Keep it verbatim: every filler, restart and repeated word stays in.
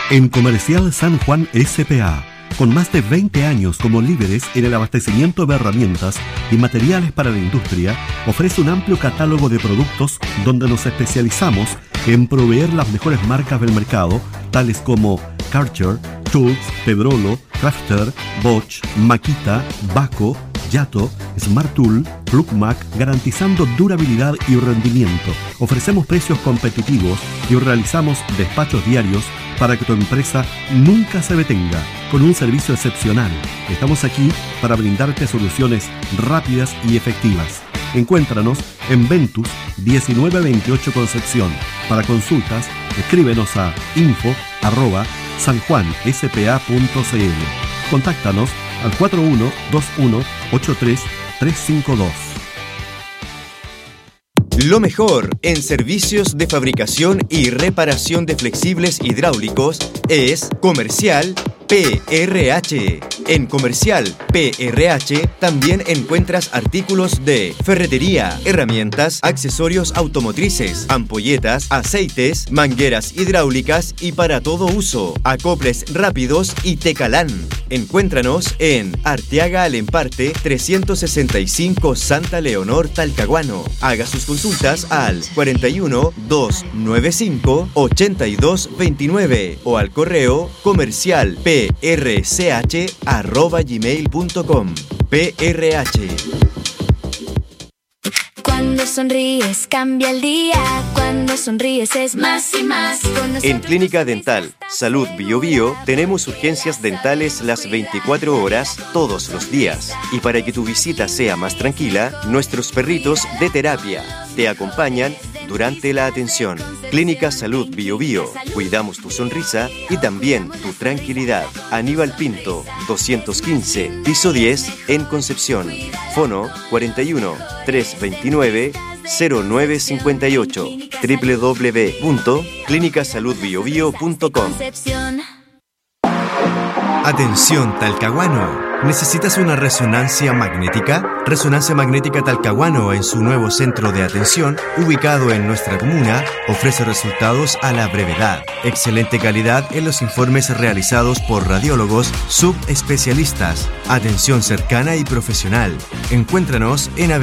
En Comercial San Juan S P A, con más de veinte años como líderes en el abastecimiento de herramientas y materiales para la industria, ofrece un amplio catálogo de productos donde nos especializamos en proveer las mejores marcas del mercado, tales como Karcher, Schultz, Pedrolo, Crafter, Bosch, Makita, Baco, Yato, Smart Tool, Plugmac, garantizando durabilidad y rendimiento. Ofrecemos precios competitivos y realizamos despachos diarios para que tu empresa nunca se detenga, con un servicio excepcional. Estamos aquí para brindarte soluciones rápidas y efectivas. Encuéntranos en Ventus diecinueve veintiocho Concepción. Para consultas, escríbenos a info arroba sanjuanspa punto cl. Contáctanos al cuatro uno dos uno ocho tres tres cinco dos. Lo mejor en servicios de fabricación y reparación de flexibles hidráulicos es Comercial P R H. En Comercial P R H también encuentras artículos de ferretería, herramientas, accesorios automotrices, ampolletas, aceites, mangueras hidráulicas y para todo uso, acoples rápidos y Tecalán. Encuéntranos en Arteaga Alemparte trescientos sesenta y cinco Santa Leonor, Talcahuano. Haga sus consultas al cuarenta y uno, doscientos noventa y cinco, ochenta y dos veintinueve o al correo comercial prch arroba gmail punto com. P R H. Cuando sonríes cambia el día, cuando sonríes es más y más. En Clínica Dental Salud Bio Bio tenemos urgencias dentales las veinticuatro horas todos los días. Y para que tu visita sea más tranquila, nuestros perritos de terapia te acompañan durante la atención. Clínica Salud Bio Bio. Cuidamos tu sonrisa y también tu tranquilidad. Aníbal Pinto, doscientos quince, piso diez, en Concepción. Fono cuarenta y uno, trescientos veintinueve, cero nueve cincuenta y ocho. doble u doble u doble u punto clínica salud bio bio punto com. Atención Talcahuano. ¿Necesitas una resonancia magnética? Resonancia Magnética Talcahuano, en su nuevo centro de atención, ubicado en nuestra comuna, ofrece resultados a la brevedad. Excelente calidad en los informes realizados por radiólogos subespecialistas. Atención cercana y profesional. Encuéntranos en